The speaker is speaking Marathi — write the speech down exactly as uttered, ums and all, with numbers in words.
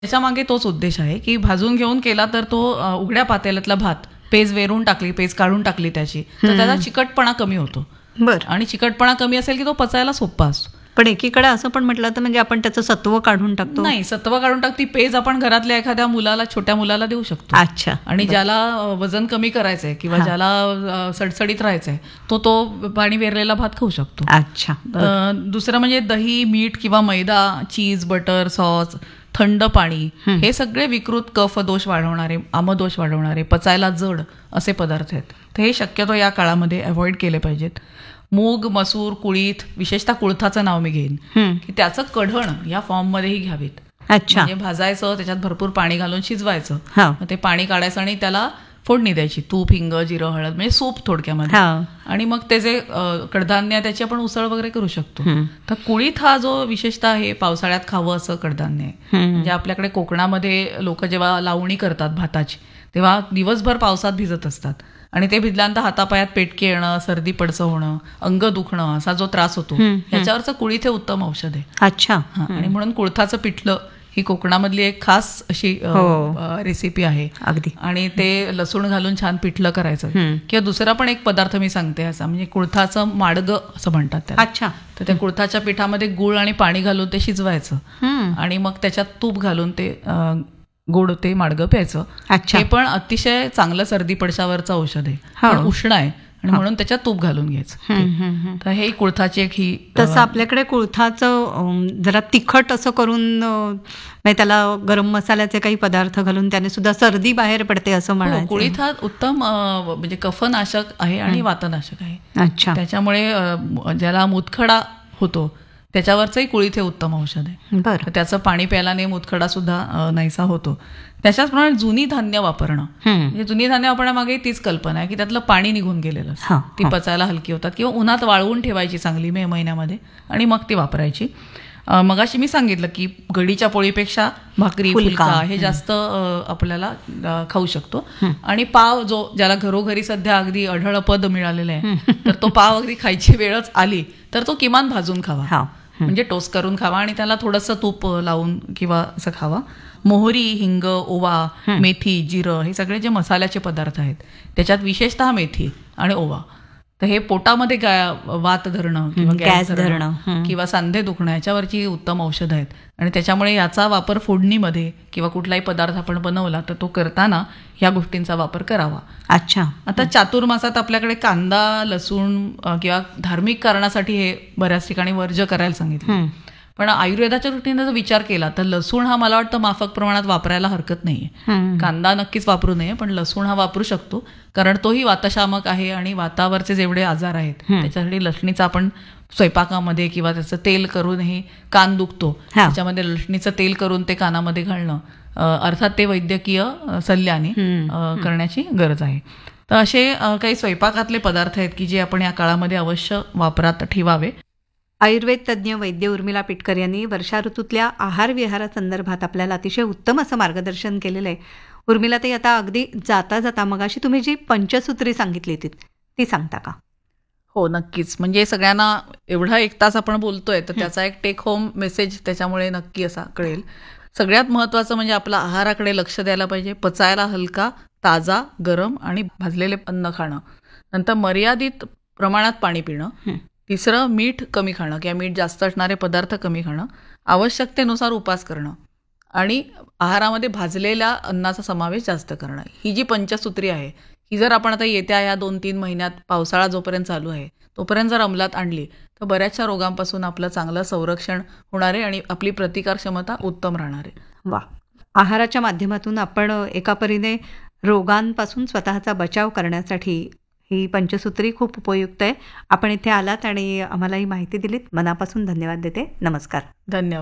त्याच्या मागे तोच उद्देश आहे की भाजून घेऊन केला तर तो अ, उघड्या पातेल्यातला भात पेज वेरून टाकली, पेज काढून टाकली त्याची, तर त्याचा चिकटपणा कमी होतो. बर. आणि चिकटपणा कमी असेल की तो पचायला सोपा असतो. पण एकीकडे असं पण म्हटलं तर म्हणजे आपण त्याचं सत्व काढून टाकतो. नाही, सत्व काढून टाकती पेज आपण घरातल्या एखाद्या मुलाला, छोट्या मुलाला देऊ शकतो. अच्छा. आणि ज्याला अ, वजन कमी करायचंय किंवा हा. ज्याला अ, सडसडीत राहायचंय तो तो पाणी वेरलेला भात खाऊ शकतो. अच्छा. अ, दुसरं म्हणजे दही, मीठ किंवा मैदा, चीज, बटर, सॉस, थंड पाणी, हे सगळे विकृत कफ दोष वाढवणारे, आमदोष वाढवणारे, पचायला जड असे पदार्थ आहेत. तर हे शक्यतो या काळामध्ये अवॉइड केले पाहिजेत. मूग, मसूर, कुळीथ, विशेषतः कुळथाचं नाव मी घेईन हम्म. की त्याचं कढण या फॉर्ममध्येही घ्यावीत. अच्छा. म्हणजे भाजायचं, त्याच्यात भरपूर पाणी घालून शिजवायचं, हा. मग ते पाणी काढायचं आणि त्याला फोडणी द्यायची, तूप, हिंग, जिरं, हळद, म्हणजे सूप थोडक्यामध्ये. हा. आणि मग ते जे अ, कडधान्य आहे त्याची आपण उसळ वगैरे करू शकतो. हम्म. तर कुळीथ हा जो विशेषतः हे पावसाळ्यात खावं असं कडधान्य आहे. हम्म. म्हणजे आपल्याकडे कोकणामध्ये लोक जेव्हा लावणी करतात भाताची, तेव्हा दिवसभर पावसात भिजत असतात आणि ते भिजल्यानंतर हातापायात पेटके येणं, सर्दी पडसं होणं, अंग दुखणं असा जो त्रास होतो, हम्म, हम्म. याच्यावरचं कुळीथ हे उत्तम औषध आहे. अच्छा. हा, आणि म्हणून कुळथाचं पिठलं ही कोकणामधली एक खास अशी अ, हो. अ, रेसिपी आहे. अगदी. आणि ते लसूण घालून छान पिठलं करायचं. हम्म. किंवा दुसरा पण एक पदार्थ मी सांगते असा, म्हणजे कुळथाचं माडगं असं म्हणतात त्याला. अच्छा. तर त्या कुळथाच्या पिठामध्ये गुळ आणि पाणी घालून ते शिजवायचं हम्म. आणि मग त्याच्यात तूप घालून ते अ, गोड ते माडगं प्यायचं. अच्छा. हे पण अतिशय चांगलं सर्दी पडशावरचं औषध आहे, हो. पण उष्ण आहे आणि म्हणून त्याच्यात तूप घालून घ्यायचं. हम्म, हम्म, हम्म. तर हे कुळथाची एक ही अ, तसं आपल्याकडे कुळथाचं अम, जरा तिखट असं करून अ, नाही त्याला गरम मसाल्याचे काही पदार्थ घालून त्याने सुद्धा सर्दी बाहेर पडते असं हो, म्हणायचं. कुळीथ हा उत्तम अ, म्हणजे कफनाशक आहे आणि वातनाशक आहे. अच्छा. त्याच्यामुळे अ, म- ज्याला मुतखडा होतो त्याच्यावरचंही कुळीथ हे उत्तम औषध आहे. बरं. तर त्याचं पाणी प्यायल्याने मुतखडा सुद्धा अ, नाहीसा होतो. त्याच्याचप्रमाणे जुनी धान्य वापरणं, हम्म. म्हणजे जुनी धान्य वापरण्यामागे तीच कल्पना आहे की त्यातलं पाणी निघून गेलेलं असतं. हा, ती हा. पचायला हलकी होतात किंवा उन्हात वाळवून ठेवायची चांगली मे महिन्यामध्ये आणि मग ती वापरायची. अ, मगाशी मी सांगितलं की गडीच्या पोळीपेक्षा भाकरी, फुलका. फुलका हे जास्त अ, आपल्याला अ, खाऊ शकतो. आणि पाव जो ज्याला घरोघरी सध्या अगदी अढळ पद मिळालेलं आहे, तर तो पाव अगदी खायची वेळच आली तर तो किमान भाजून खावा. हा. म्हणजे टोस्ट करून खावा आणि त्याला थोडंसं तूप लावून किंवा असं खावा. मोहरी, हिंग, ओवा, मेथी, जिरं हे सगळे जे मसाल्याचे पदार्थ आहेत त्याच्यात विशेषतः मेथी आणि ओवा, तर हे पोटामध्ये गा- वात धरणं किंवा हम्म, गॅस गॅस धरणं, धरणं हम्म. किंवा सांधे दुखणं याच्यावरची उत्तम औषधं आहेत. आणि त्याच्यामुळे याचा वापर फोडणीमध्ये किंवा कुठलाही पदार्थ आपण बनवला तर तो करताना ह्या गोष्टींचा वापर करावा. अच्छा. आता चातुर्मासात आपल्याकडे कांदा, लसूण अ, किंवा धार्मिक कारणासाठी हे बऱ्याच ठिकाणी वर्ज्य करायला सांगितलं. हम्म. पण आयुर्वेदाच्या दृष्टीने जर विचार केला तर लसूण हा मला वाटतं माफक प्रमाणात वापरायला हरकत नाहीये. हम्म. कांदा नक्कीच वापरू नये, पण लसूण हा वापरू शकतो कारण तोही वातशामक आहे आणि वातावरचे जेवढे आजार आहेत त्याच्यासाठी लसणीचा आपण स्वयंपाकामध्ये किंवा त्याचं तेल करूनही कान दुखतो, हा. त्याच्यामध्ये लसणीचं तेल करून ते कानामध्ये घालणं, अ, अर्थात ते वैद्यकीय अ, सल्ल्याने हम्म. अ, करण्याची गरज आहे. तर असे अ, काही स्वयंपाकातले पदार्थ आहेत की जे आपण या काळामध्ये अवश्य वापरात ठेवावे. आयुर्वेद तज्ज्ञ वैद्य उर्मिला पिटकर यांनी वर्षा ऋतूतल्या आहार विहारासंदर्भात आपल्याला अतिशय उत्तम असं मार्गदर्शन केलेलं आहे. उर्मिला ताई, आता अगदी जाता जाता मगाशी तुम्ही जी पंचसूत्री सांगितली ती ती सांगता का? हो, नक्कीच. म्हणजे सगळ्यांना एवढा एक तास आपण बोलतोय तर त्याचा एक टेक होम मेसेज त्याच्यामुळे नक्की असा कळेल. सगळ्यात महत्वाचं म्हणजे आपला आहाराकडे लक्ष द्यायला पाहिजे. पचायला हलका, ताजा, गरम आणि भाजलेले अन्न खाणं. नंतर मर्यादित प्रमाणात पाणी पिणं. तिसरं, मीठ कमी खाणं किंवा मीठ जास्त असणारे पदार्थ कमी खाणं. आवश्यकतेनुसार उपास करणं आणि आहारामध्ये भाजलेल्या अन्नाचा समावेश जास्त करणं. ही जी पंचसूत्री आहे ही जर आपण आता येत्या या दोन तीन महिन्यात पावसाळा जोपर्यंत चालू आहे तोपर्यंत जर अंमलात आणली तर बऱ्याचशा रोगांपासून आपलं चांगलं संरक्षण होणार आहे आणि आपली प्रतिकार क्षमता उत्तम राहणार आहे. वा. आहाराच्या माध्यमातून आपण एका परीने रोगांपासून स्वतःचा बचाव करण्यासाठी ही पंचसूत्री खूप उपयुक्त आहे. आपण इथे आलात आणि आम्हाला ही माहिती दिलीत, मनापासून धन्यवाद देते. नमस्कार. धन्यवाद.